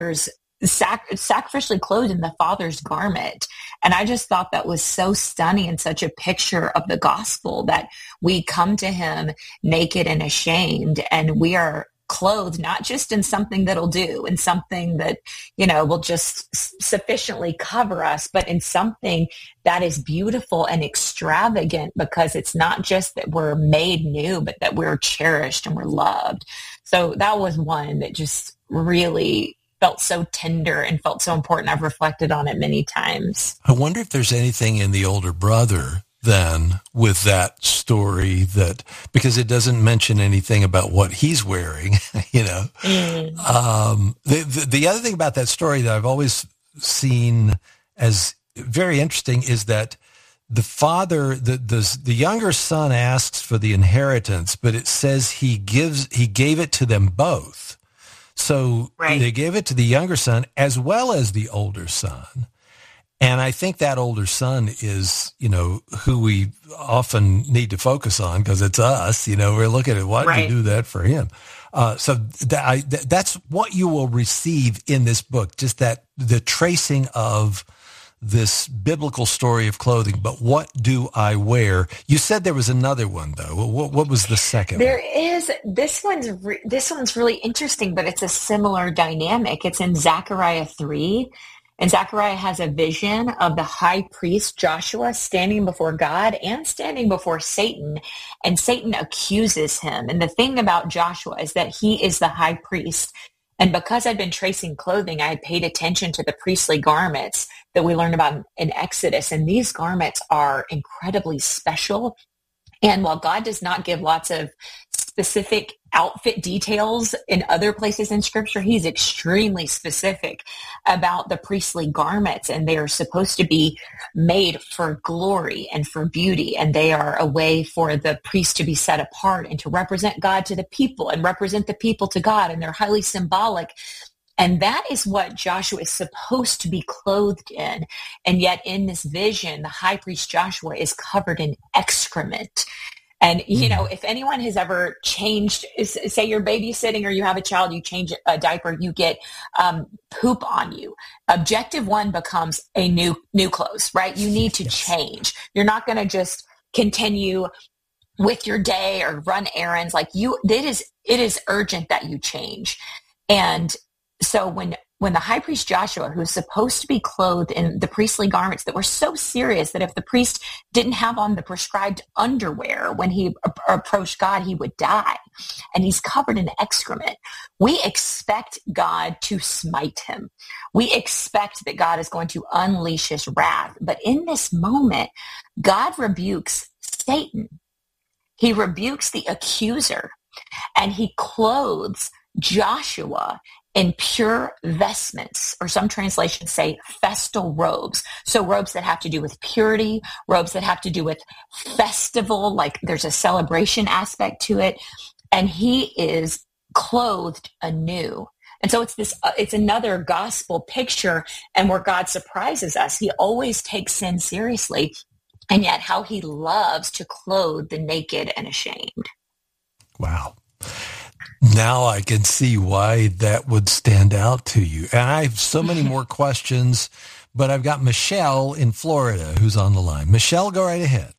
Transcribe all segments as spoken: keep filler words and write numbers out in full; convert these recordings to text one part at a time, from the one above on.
sac- sacrificially clothed in the Father's garment. And I just thought that was so stunning and such a picture of the gospel, that we come to him naked and ashamed, and we are clothed not just in something that'll do, in something that, you know, will just s- sufficiently cover us, but in something that is beautiful and extravagant, because it's not just that we're made new, but that we're cherished and we're loved. So that was one that just really felt so tender and felt so important. I've reflected on it many times. I wonder if there's anything in the older brother then with that story, that because it doesn't mention anything about what he's wearing, you know. Mm. Um, the, the, the other thing about that story that I've always seen as very interesting is that the father, the, the, the younger son asks for the inheritance, but it says he gives, he gave it to them both. So right. They gave it to the younger son as well as the older son. And I think that older son is, you know, who we often need to focus on, because it's us. You know, we're looking at, why did right. you do that for him? Uh, so that I, th- that's what you will receive in this book, just that the tracing of this biblical story of clothing. But what do I wear? You said there was another one, though. What, what was the second there one? There is. This one's re- this one's really interesting, but it's a similar dynamic. It's in Zechariah three. And Zechariah has a vision of the high priest Joshua standing before God and standing before Satan, and Satan accuses him. And the thing about Joshua is that he is the high priest. And because I'd been tracing clothing, I had paid attention to the priestly garments that we learned about in Exodus. And these garments are incredibly special. And while God does not give lots of specific outfit details in other places in Scripture, he's extremely specific about the priestly garments, and they are supposed to be made for glory and for beauty, and they are a way for the priest to be set apart and to represent God to the people and represent the people to God, and they're highly symbolic. And that is what Joshua is supposed to be clothed in. And yet in this vision, the high priest Joshua is covered in excrement. And, you know, if anyone has ever changed, say you're babysitting or you have a child, you change a diaper, you get um, poop on you. Objective one becomes a new new clothes, right? You need to yes. change. You're not going to just continue with your day or run errands. Like you, it is, it is urgent that you change. And so when when the high priest Joshua, who's supposed to be clothed in the priestly garments that were so serious that if the priest didn't have on the prescribed underwear when he a- approached God, he would die. And he's covered in excrement. We expect God to smite him. We expect that God is going to unleash his wrath. But in this moment, God rebukes Satan. He rebukes the accuser, and he clothes Joshua in pure vestments, or some translations say festal robes. So robes that have to do with purity, robes that have to do with festival, like there's a celebration aspect to it. And he is clothed anew. And so it's this, uh, it's another gospel picture, and where God surprises us. He always takes sin seriously, and yet how he loves to clothe the naked and ashamed. Wow. Now I can see why that would stand out to you. And I have so many more questions, but I've got Michelle in Florida who's on the line. Michelle, go right ahead.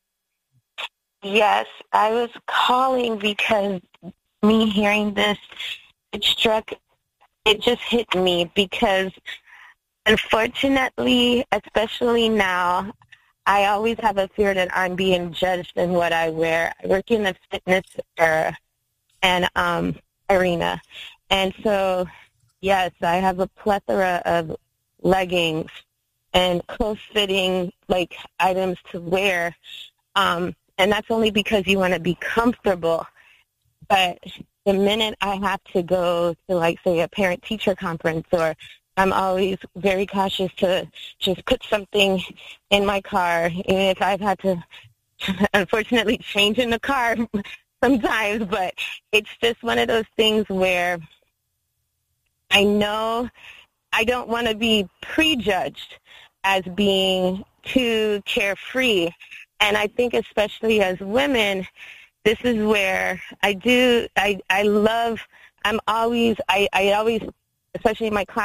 Yes, I was calling because me hearing this, it struck, it just hit me, because unfortunately, especially now, I always have a fear that I'm being judged in what I wear. I work in the fitness era. and um, arena. And so, yes, I have a plethora of leggings and close-fitting, like, items to wear. Um, and that's only because you want to be comfortable. But the minute I have to go to, like, say, a parent-teacher conference, or I'm always very cautious to just put something in my car, even if I've had to, unfortunately, change in the car sometimes. But it's just one of those things where I know I don't want to be prejudged as being too carefree. And I think especially as women, this is where I do, I, I love, I'm always, I, I always especially my clients.